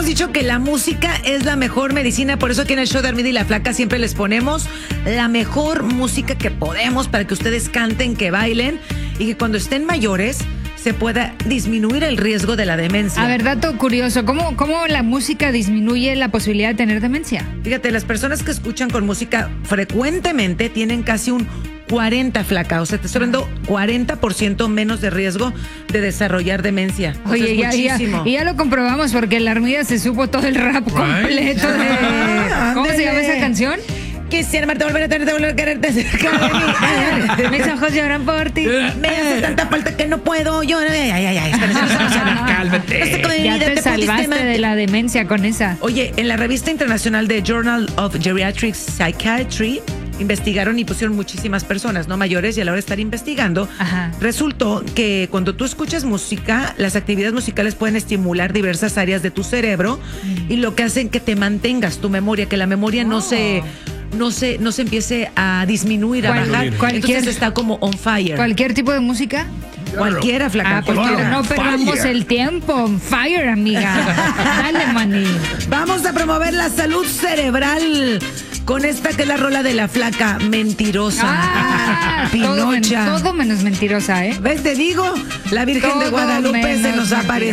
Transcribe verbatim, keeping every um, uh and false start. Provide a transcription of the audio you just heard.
dicho que la música es la mejor medicina, por eso aquí en el show de Armida y la Flaca siempre les ponemos la mejor música que podemos para que ustedes canten, que bailen y que cuando estén mayores se pueda disminuir el riesgo de la demencia. A ver, dato curioso, ¿cómo, cómo la música disminuye la posibilidad de tener demencia? Fíjate, las personas que escuchan con música frecuentemente tienen casi un cuarenta, Flaca, o sea, te estoy dando cuarenta por ciento menos de riesgo de desarrollar demencia. Oye, ya, ya, muchísimo. y ya lo comprobamos porque la Armida se supo todo el rap completo de... Ah, ¿Cómo se ándale. llama esa canción? Quisiera amarte, volver a tenerte, volver a quererte cerca de mí. Mis ojos lloran por ti. Me hace tanta falta que no puedo. Yo, ay, ay, ay, espérense, no se emocionen. Cálmate. Ya te salvaste de la demencia con esa. Oye, en la revista internacional de Journal of Geriatric Psychiatry investigaron y pusieron muchísimas personas, no mayores, y a la hora de estar investigando, Ajá. resultó que cuando tú escuchas música, las actividades musicales pueden estimular diversas áreas de tu cerebro mm. y lo que hacen que te mantengas tu memoria, que la memoria oh. no se... no se, no se empiece a disminuir, a Cual, bajar. Cualquier, entonces está como on fire. ¿Cualquier tipo de música? Cualquiera, Flaca. Ah, pues cualquiera. no perdamos el tiempo. On fire, amiga. Dale, maní. Vamos a promover la salud cerebral con esta que es la rola de la Flaca, Mentirosa. Ah, Pinocha. Todo, todo menos mentirosa, ¿eh? ¿Ves? Te digo, la Virgen todo de Guadalupe se nos apareció.